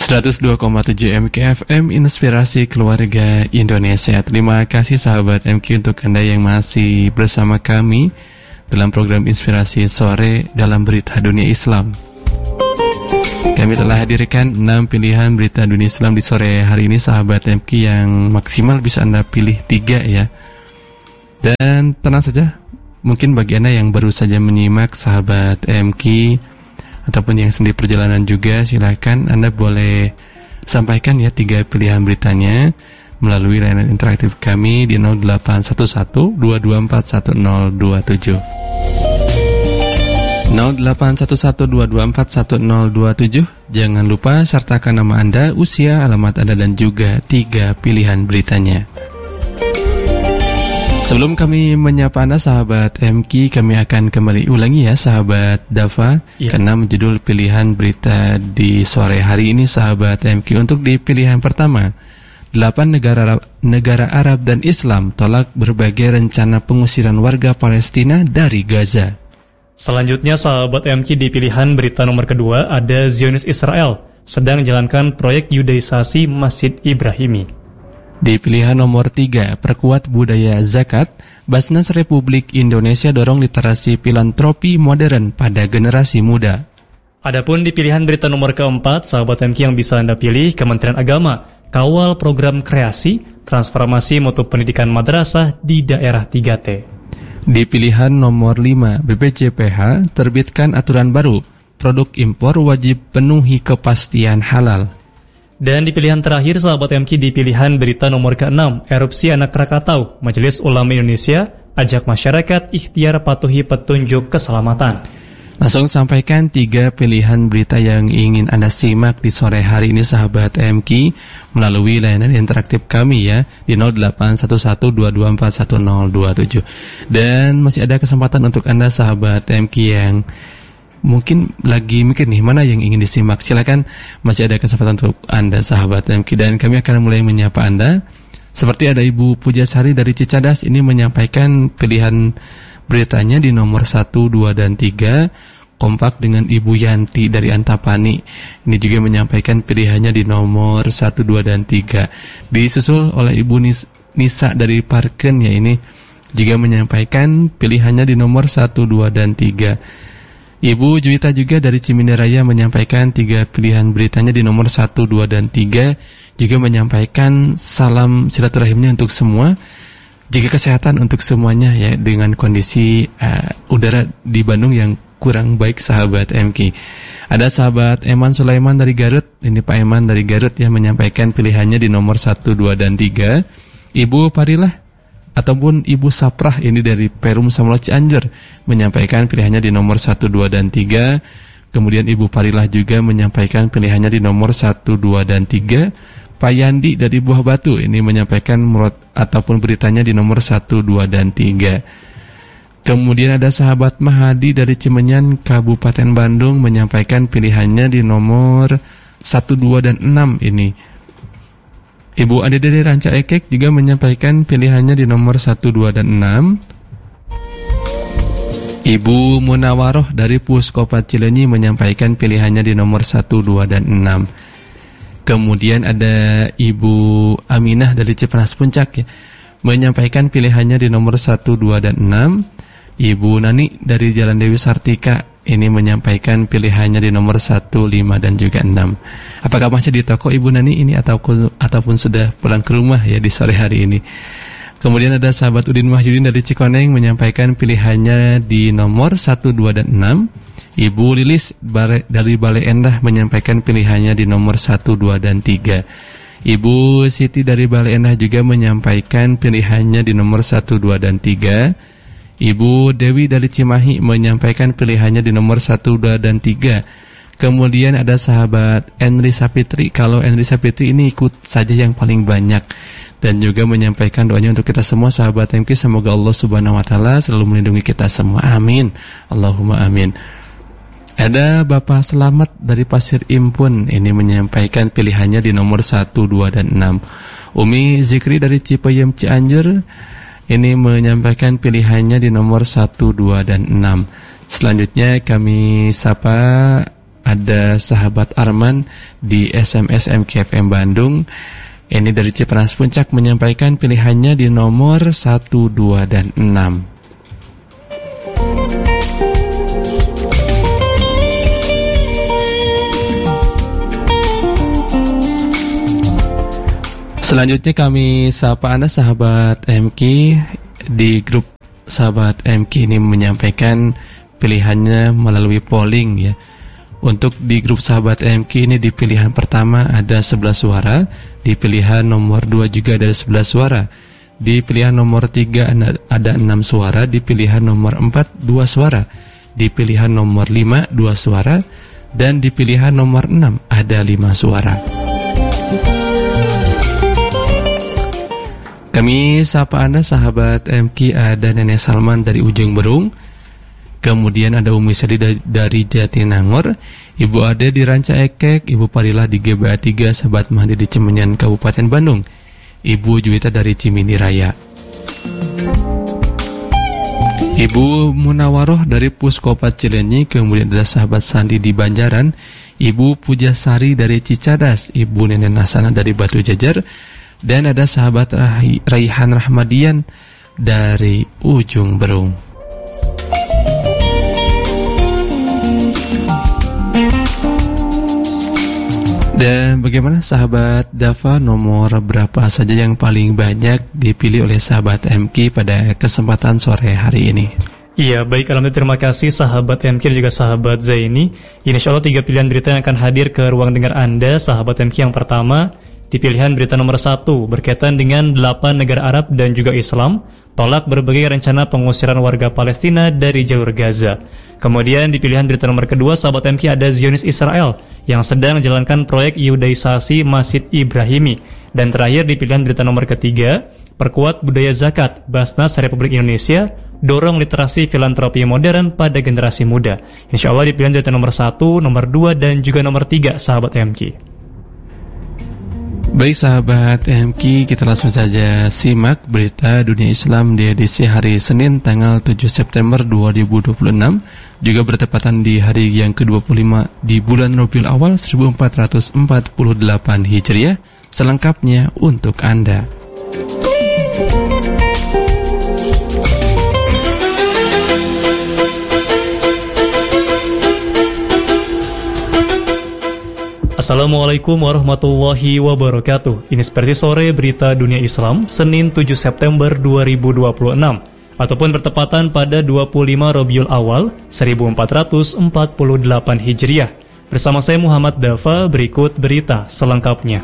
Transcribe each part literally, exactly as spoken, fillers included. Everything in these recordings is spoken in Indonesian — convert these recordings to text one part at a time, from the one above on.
seratus dua koma tujuh M K F M Inspirasi Keluarga Indonesia. Terima kasih sahabat M Q untuk Anda yang masih bersama kami dalam program Inspirasi Sore dalam Berita Dunia Islam. Kami telah hadirkan enam pilihan berita dunia Islam di sore hari ini sahabat M Q, yang maksimal bisa Anda pilih tiga ya. Dan tenang saja, mungkin bagi Anda yang baru saja menyimak sahabat M Q ataupun yang sedang perjalanan juga, silakan Anda boleh sampaikan ya tiga pilihan beritanya melalui layanan interaktif kami di nol delapan satu satu dua dua empat satu nol dua tujuh. nol delapan satu satu dua dua empat satu nol dua tujuh. Jangan lupa sertakan nama Anda, usia, alamat Anda, dan juga tiga pilihan beritanya. Sebelum kami menyapa Anda sahabat M Q, kami akan kembali ulangi ya sahabat Dava ya. Keenam judul pilihan berita di sore hari ini sahabat M Q. Untuk di pilihan pertama, delapan negara negara Arab dan Islam tolak berbagai rencana pengusiran warga Palestina dari Gaza. Selanjutnya sahabat M Q, di pilihan berita nomor kedua ada Zionis Israel sedang menjalankan proyek yudaisasi Masjid Ibrahimi. Di pilihan nomor tiga, perkuat budaya zakat, Basnas Republik Indonesia dorong literasi filantropi modern pada generasi muda. Adapun di pilihan berita nomor keempat, sahabat M Q yang bisa Anda pilih, Kementerian Agama kawal program kreasi transformasi mutu pendidikan madrasah di daerah tiga T. Di pilihan nomor lima, B P J P H terbitkan aturan baru, produk impor wajib penuhi kepastian halal. Dan di pilihan terakhir sahabat M Q, di pilihan berita nomor keenam, erupsi anak Krakatau, Majelis Ulama Indonesia ajak masyarakat ikhtiar patuhi petunjuk keselamatan. Langsung sampaikan tiga pilihan berita yang ingin Anda simak di sore hari ini sahabat M Q melalui layanan interaktif kami ya di nol delapan satu satu dua dua empat satu nol dua tujuh. Dan masih ada kesempatan untuk Anda sahabat M Q yang mungkin lagi mikir nih mana yang ingin disimak, silakan, masih ada kesempatan untuk Anda sahabat M Q. Dan kami akan mulai menyapa Anda. Seperti ada Ibu Pujasari dari Cicadas, ini menyampaikan pilihan beritanya di nomor satu, dua, dan tiga. Kompak dengan Ibu Yanti dari Antapani, ini juga menyampaikan pilihannya di nomor satu, dua, dan tiga. Disusul oleh Ibu Nis- Nisa dari Parken ya, ini juga menyampaikan pilihannya di nomor satu, dua, dan tiga. Ibu Juwita juga dari Ciminderaya menyampaikan tiga pilihan beritanya di nomor satu, dua, dan tiga. Juga menyampaikan salam silaturahimnya untuk semua, jaga kesehatan untuk semuanya ya, dengan kondisi uh, udara di Bandung yang kurang baik sahabat M Q. Ada sahabat Eman Sulaiman dari Garut, ini Pak Eman dari Garut ya, menyampaikan pilihannya di nomor satu, dua, dan tiga. Ibu Parilah ataupun Ibu Saprah ini dari Perum Samolo Cianjur menyampaikan pilihannya di nomor satu, dua, dan tiga. Kemudian Ibu Parilah juga menyampaikan pilihannya di nomor satu, dua, dan tiga. Pak Yandi dari Buah Batu ini menyampaikan murad ataupun beritanya di nomor satu, dua, dan tiga. Kemudian ada sahabat Mahadi dari Cimenyan Kabupaten Bandung menyampaikan pilihannya di nomor satu, dua, dan enam ini. Ibu Ade dari Ranca Ekek juga menyampaikan pilihannya di nomor satu, dua, dan enam. Ibu Munawaroh dari Puskopat Cileunyi menyampaikan pilihannya di nomor satu, dua, dan enam. Kemudian ada Ibu Aminah dari Cipanas Puncak ya, menyampaikan pilihannya di nomor satu, dua, dan enam. Ibu Nani dari Jalan Dewi Sartika ini menyampaikan pilihannya di nomor satu, lima, dan juga enam. Apakah masih di toko Ibu Nani ini atau, ataupun sudah pulang ke rumah ya di sore hari ini? Kemudian ada sahabat Udin Wahyudin dari Cikoneng menyampaikan pilihannya di nomor satu, dua, dan enam. Ibu Lilis dari Balai Endah menyampaikan pilihannya di nomor satu, dua, dan tiga. Ibu Siti dari Balai Endah juga menyampaikan pilihannya di nomor satu, dua, dan tiga. Ibu Dewi dari Cimahi menyampaikan pilihannya di nomor satu, dua, dan tiga. Kemudian ada sahabat Enri Sapitri. Kalau Enri Sapitri ini ikut saja yang paling banyak, dan juga menyampaikan doanya untuk kita semua sahabat M Q. Semoga Allah Subhanahu wa taala selalu melindungi kita semua. Amin. Allahumma amin. Ada Bapak Selamat dari Pasir Impun, ini menyampaikan pilihannya di nomor satu, dua, dan enam. Umi Zikri dari Cipayem Cianjur ini menyampaikan pilihannya di nomor satu, dua, dan enam. Selanjutnya kami sapa ada sahabat Arman di S M S M K F M Bandung. Ini dari Cipanas Puncak menyampaikan pilihannya di nomor satu, dua, dan enam. Selanjutnya kami sapa Anda sahabat M K di grup sahabat M K ini menyampaikan pilihannya melalui polling ya. Untuk di grup sahabat M K ini di pilihan pertama ada sebelas suara, di pilihan nomor dua juga ada sebelas suara, di pilihan nomor tiga ada enam suara, di pilihan nomor empat dua suara, di pilihan nomor lima dua suara, dan di pilihan nomor enam ada lima suara. Kami sapa Anda sahabat M K, ada Nenek Salman dari Ujung Berung, kemudian ada Umi Sadi dari Jatinangor, Ibu Ade di Ranca Ekek, Ibu Parilah di G B A tiga, sahabat Mahdi di Cemenyan Kabupaten Bandung, Ibu Juwita dari Cimindi Raya, Ibu Munawaroh dari Puskopat Cilenyi, kemudian ada sahabat Sandi di Banjaran, Ibu Pujasari dari Cicadas, Ibu Nenek Nasana dari Batu Jajar, dan ada sahabat Raihan Rahmadian dari Ujung Berung. Dan bagaimana sahabat Dava, nomor berapa saja yang paling banyak dipilih oleh sahabat M K pada kesempatan sore hari ini? Iya, baik, alhamdulillah, terima kasih sahabat M K dan juga sahabat Zaini. Insya Allah tiga pilihan berita yang akan hadir ke ruang dengar Anda sahabat M K. Yang pertama, di pilihan berita nomor satu berkaitan dengan delapan negara Arab dan juga Islam tolak berbagai rencana pengusiran warga Palestina dari jalur Gaza. Kemudian di pilihan berita nomor kedua sahabat M K ada Zionis Israel yang sedang menjalankan proyek Yudaisasi Masjid Ibrahimi. Dan terakhir di pilihan berita nomor ketiga, perkuat budaya zakat, Basnas Republik Indonesia dorong literasi filantropi modern pada generasi muda. Insya Allah di pilihan berita nomor satu, nomor dua, dan juga nomor tiga sahabat M K. Baik sahabat M K, kita langsung saja simak berita dunia Islam di edisi hari Senin tanggal tujuh September dua ribu dua puluh enam, juga bertepatan di hari yang ke dua puluh lima di bulan Rabiul Awal seribu empat ratus empat puluh delapan Hijriah. Selengkapnya untuk Anda. Assalamualaikum warahmatullahi wabarakatuh. Ini seperti sore berita dunia Islam Senin tujuh September dua ribu dua puluh enam ataupun bertepatan pada dua puluh lima Rabiul Awal seribu empat ratus empat puluh delapan Hijriah. Bersama saya Muhammad Dava, berikut berita selengkapnya.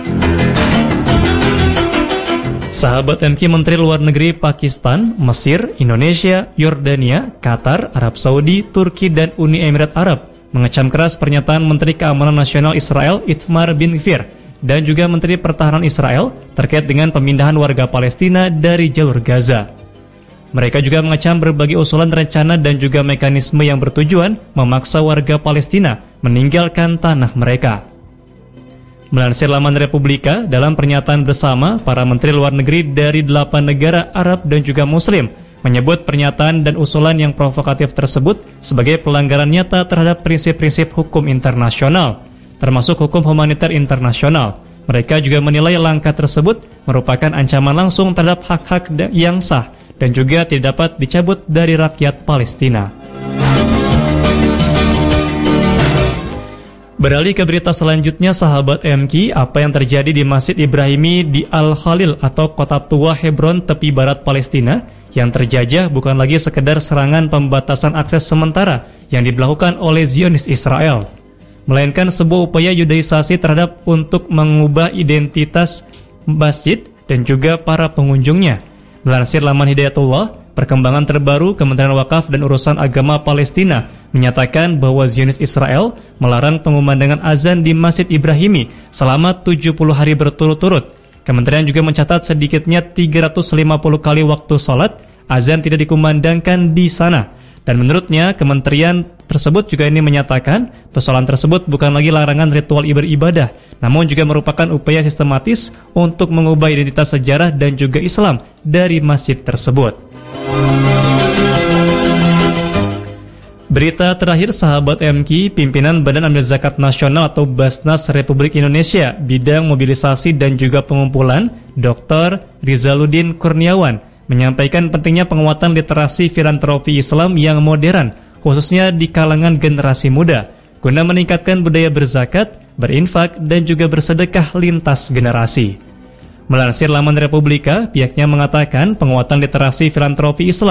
Sahabat M K, Menteri Luar Negeri Pakistan, Mesir, Indonesia, Yordania, Qatar, Arab Saudi, Turki, dan Uni Emirat Arab mengecam keras pernyataan Menteri Keamanan Nasional Israel Itamar Ben-Gvir dan juga Menteri Pertahanan Israel terkait dengan pemindahan warga Palestina dari jalur Gaza. Mereka juga mengecam berbagai usulan rencana dan juga mekanisme yang bertujuan memaksa warga Palestina meninggalkan tanah mereka. Melansir laman Republika, dalam pernyataan bersama, para Menteri Luar Negeri dari delapan negara Arab dan juga Muslim menyebut pernyataan dan usulan yang provokatif tersebut sebagai pelanggaran nyata terhadap prinsip-prinsip hukum internasional, termasuk hukum humaniter internasional. Mereka juga menilai langkah tersebut merupakan ancaman langsung terhadap hak-hak yang sah dan juga tidak dapat dicabut dari rakyat Palestina. Beralih ke berita selanjutnya sahabat M K, apa yang terjadi di Masjid Ibrahimi di Al-Khalil atau kota tua Hebron tepi barat Palestina yang terjajah bukan lagi sekedar serangan pembatasan akses sementara yang dilakukan oleh Zionis Israel, melainkan sebuah upaya yudaisasi terhadap untuk mengubah identitas masjid dan juga para pengunjungnya. Melansir laman Hidayatullah, perkembangan terbaru Kementerian Wakaf dan Urusan Agama Palestina menyatakan bahwa Zionis Israel melarang pengumandangan azan di Masjid Ibrahimi selama tujuh puluh hari berturut-turut. Kementerian juga mencatat sedikitnya tiga ratus lima puluh kali waktu sholat azan tidak dikumandangkan di sana. Dan menurutnya, kementerian tersebut juga ini menyatakan persoalan tersebut bukan lagi larangan ritual beribadah, namun juga merupakan upaya sistematis untuk mengubah identitas sejarah dan juga Islam dari masjid tersebut. Berita terakhir sahabat M K, pimpinan Badan Amil Zakat Nasional atau Basnas Republik Indonesia bidang mobilisasi dan juga pengumpulan, Doktor Rizaluddin Kurniawan, menyampaikan pentingnya penguatan literasi filantropi Islam yang modern, khususnya di kalangan generasi muda, guna meningkatkan budaya berzakat, berinfak, dan juga bersedekah lintas generasi. Melansir laman Republika, pihaknya mengatakan penguatan literasi filantropi Islam